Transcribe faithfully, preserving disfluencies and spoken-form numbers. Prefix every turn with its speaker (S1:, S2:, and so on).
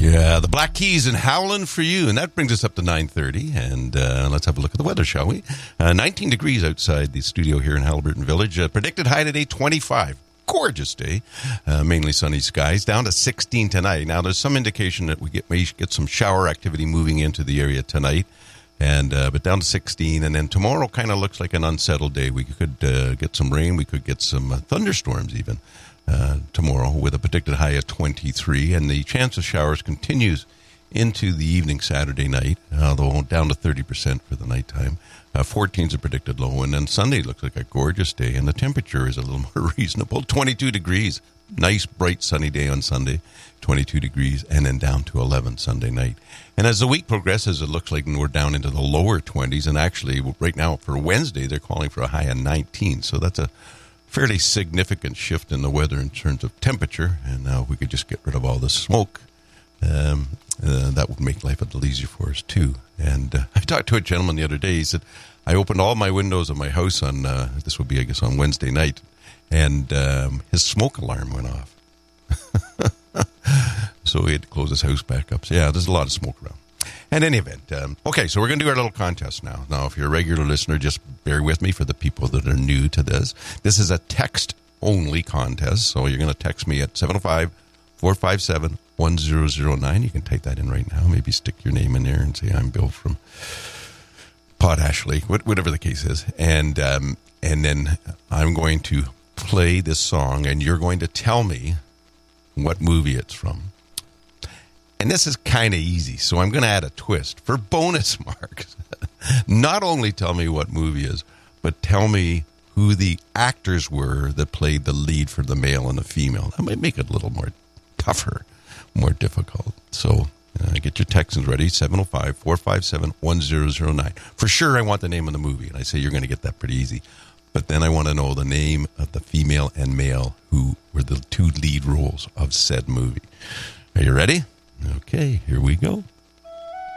S1: Yeah, the Black Keys and Howlin' for You. And that brings us up to nine thirty. And uh, let's have a look at the weather, shall we? Uh, nineteen degrees outside the studio here in Haliburton Village. Uh, predicted high today, twenty-five. Gorgeous day. Uh, mainly sunny skies. Down to sixteen tonight. Now, there's some indication that we get, may get some shower activity moving into the area tonight. And uh, but down to sixteen. And then tomorrow kind of looks like an unsettled day. We could uh, get some rain. We could get some uh, thunderstorms even. Uh, tomorrow with a predicted high of twenty-three, and the chance of showers continues into the evening Saturday night, although down to thirty percent for the nighttime. Uh, fourteen is a predicted low, and then Sunday looks like a gorgeous day, and the temperature is a little more reasonable, twenty-two degrees. Nice, bright, sunny day on Sunday, twenty-two degrees, and then down to eleven Sunday night. And as the week progresses, it looks like we're down into the lower twenties, and actually right now for Wednesday, they're calling for a high of nineteen, so that's a fairly significant shift in the weather in terms of temperature, and now if we could just get rid of all the smoke, um, uh, that would make life a little easier for us too. And uh, I talked to a gentleman the other day. He said, I opened all my windows of my house on, uh, this would be, I guess, on Wednesday night, and um, his smoke alarm went off. So he had to close his house back up. So yeah, there's a lot of smoke around. In any event, um, okay, so we're going to do our little contest now. Now, if you're a regular listener, just bear with me for the people that are new to this. This is a text-only contest, so you're going to text me at seven oh five, four five seven, one zero zero nine. You can type that in right now. Maybe stick your name in there and say, I'm Bill from Potash Lake, whatever the case is. And, um, and then I'm going to play this song, and you're going to tell me what movie it's from. And this is kind of easy, so I'm going to add a twist for bonus marks. Not only tell me what movie is, but tell me who the actors were that played the lead for the male and the female. That might make it a little more tougher, more difficult. So uh, get your texts ready, seven oh five, four five seven, one zero zero nine. For sure, I want the name of the movie, and I say you're going to get that pretty easy. But then I want to know the name of the female and male who were the two lead roles of said movie. Are you ready? Okay, here we go.